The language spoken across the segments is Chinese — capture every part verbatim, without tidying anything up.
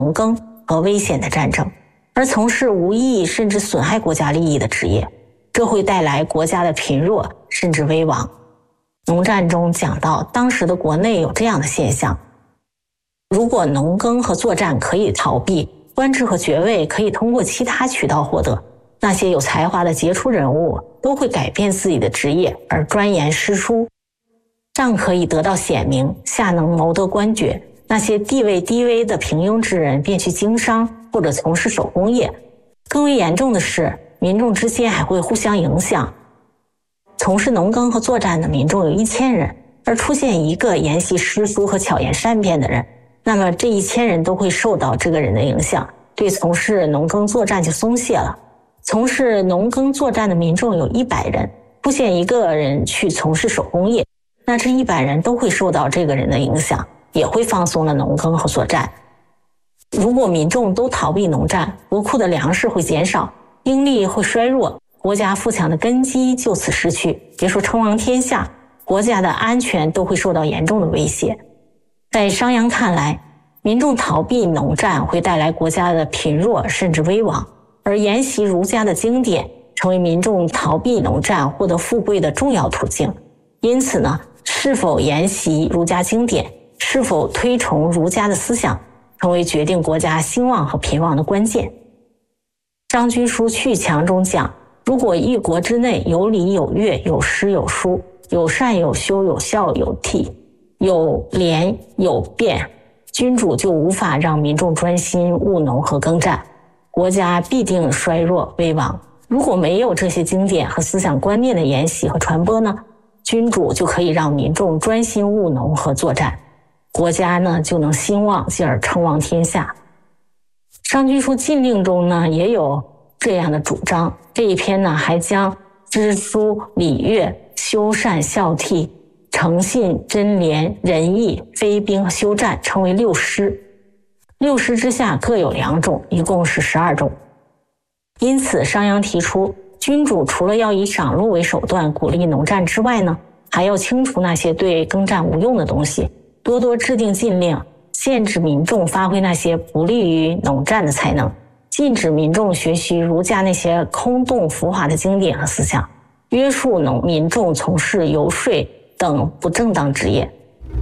农耕和危险的战争，而从事无意义甚至损害国家利益的职业，这会带来国家的贫弱甚至危亡。农战中讲到，当时的国内有这样的现象：如果农耕和作战可以逃避，官职和爵位可以通过其他渠道获得，那些有才华的杰出人物都会改变自己的职业而钻研诗书，上可以得到显明，下能谋得官爵。那些地位低微的平庸之人便去经商或者从事手工业。更为严重的是，民众之间还会互相影响。从事农耕和作战的民众有一千人，而出现一个研习诗书和巧言善辩的人，那么这一千人都会受到这个人的影响，对从事农耕作战就松懈了。从事农耕作战的民众有一百人，出现一个人去从事手工业，那这一百人都会受到这个人的影响，也会放松了农耕和作战。如果民众都逃避农战，国库的粮食会减少，兵力会衰弱，国家富强的根基就此失去，别说称王天下，国家的安全都会受到严重的威胁。在商鞅看来，民众逃避农战会带来国家的贫弱甚至危亡，而研习儒家的经典成为民众逃避农战获得富贵的重要途径。因此呢，是否研习儒家经典，是否推崇儒家的思想，成为决定国家兴旺和贫亡的关键。张君书去强中讲，如果一国之内有礼有乐有诗有书，有善有修有孝有悌，有廉有辩，君主就无法让民众专心务农和耕战，国家必定衰弱危亡。如果没有这些经典和思想观念的研习和传播呢，君主就可以让民众专心务农和作战，国家呢就能兴旺，进而称王天下。商君书禁令中呢也有这样的主张，这一篇呢还将知书礼乐、修善孝悌、诚信贞廉仁义、非兵和休战称为六师，六师之下各有两种，一共是十二种。因此商鞅提出，君主除了要以赏禄为手段鼓励农战之外呢，还要清除那些对耕战无用的东西，多多制定禁令，限制民众发挥那些不利于农战的才能，禁止民众学习儒家那些空洞浮华的经典和思想，约束农民众从事游说等不正当职业。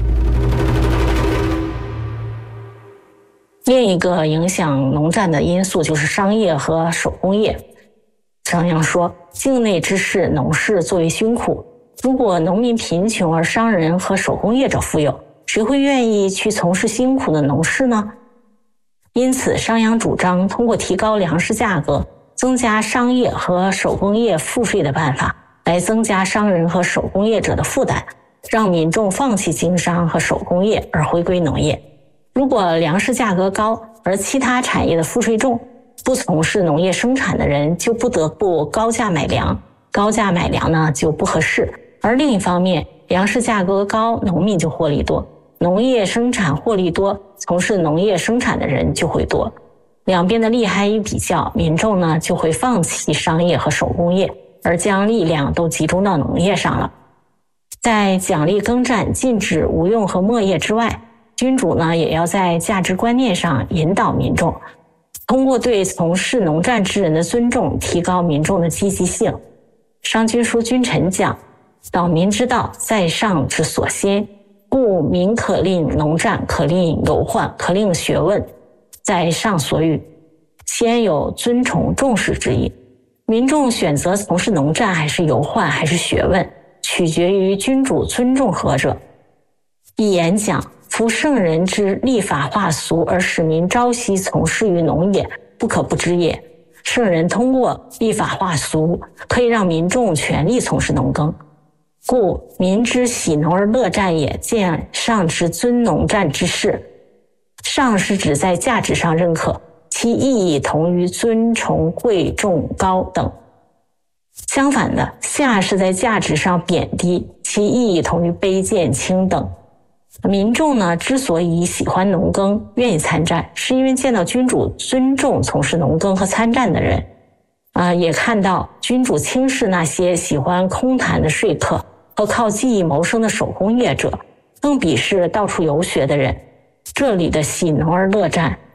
另一个影响农战的因素就是商业和手工业。商鞅说，境内之事，农事作为辛苦，如果农民贫穷而商人和手工业者富有，谁会愿意去从事辛苦的农事呢？因此商鞅主张通过提高粮食价格，增加商业和手工业赋税的办法，来增加商人和手工业者的负担，让民众放弃经商和手工业而回归农业。如果粮食价格高，而其他产业的赋税重，不从事农业生产的人就不得不高价买粮，高价买粮呢就不合适。而另一方面，粮食价格高，农民就获利多，农业生产获利多，从事农业生产的人就会多。两边的利害一比较，民众呢就会放弃商业和手工业，而将力量都集中到农业上了。在奖励耕战、禁止无用和没业之外，君主呢也要在价值观念上引导民众，通过对从事农战之人的尊重，提高民众的积极性。商君书君臣讲，导民之道，在上之所先，故民可令农战，可令游宦，可令学问，在上所欲，先有尊崇重视之意。民众选择从事农战还是游宦还是学问，取决于君主尊重何者。一言讲，夫圣人之立法化俗而使民朝夕从事于农业，不可不知也。圣人通过立法化俗，可以让民众全力从事农耕，故民之喜农而乐战也，见上之尊农战之事。上是指在价值上认可，其意义同于尊崇贵重高等。相反的，下是在价值上贬低，其意义同于卑贱轻等。民众呢，之所以喜欢农耕，愿意参战，是因为见到君主尊重从事农耕和参战的人，啊、呃，也看到君主轻视那些喜欢空谈的说客和靠技艺谋生的手工业者，更鄙视到处游学的人。这里的喜农而乐战，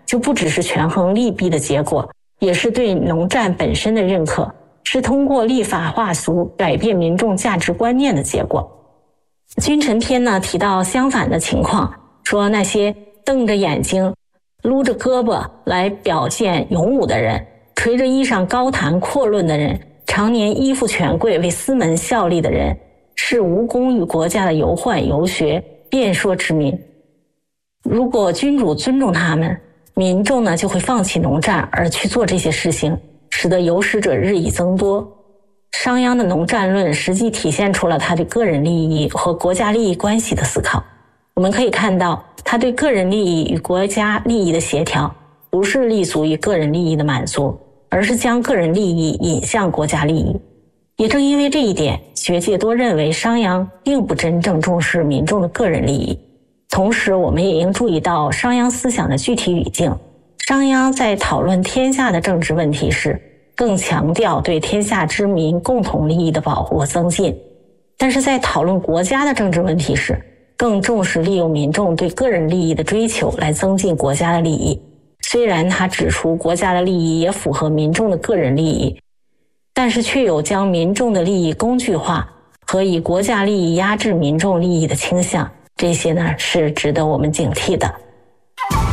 就不只是权衡利弊的结果，也是对农战本身的认可，是通过立法化俗改变民众价值观念的结果。君臣篇呢提到相反的情况，说那些瞪着眼睛撸着胳膊来表现勇武的人，垂着衣裳高谈阔论的人，常年依附权贵为私门效力的人，是无功于国家的游宦游学辩说之民。如果君主尊重他们，民众呢就会放弃农战而去做这些事情，使得有识者日益增多。商鞅的农战论实际体现出了他对个人利益和国家利益关系的思考。我们可以看到，他对个人利益与国家利益的协调，不是立足于个人利益的满足，而是将个人利益引向国家利益。也正因为这一点，学界多认为商鞅并不真正重视民众的个人利益。同时，我们也应注意到商鞅思想的具体语境。商鞅在讨论天下的政治问题时，更强调对天下之民共同利益的保护和增进；但是在讨论国家的政治问题时，更重视利用民众对个人利益的追求来增进国家的利益。虽然他指出国家的利益也符合民众的个人利益，但是却有将民众的利益工具化和以国家利益压制民众利益的倾向，这些呢是值得我们警惕的。